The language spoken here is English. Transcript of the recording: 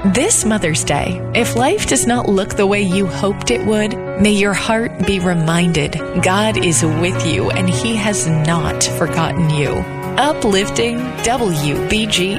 This Mother's Day, if life does not look the way you hoped it would, may your heart be reminded God is with you and He has not forgotten you. Uplifting WBG